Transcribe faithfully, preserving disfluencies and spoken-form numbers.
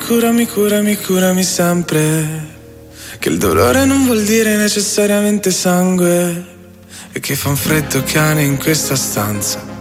curami, curami, curami sempre. Che il dolore non vuol dire necessariamente sangue. E che fa un freddo cane in questa stanza.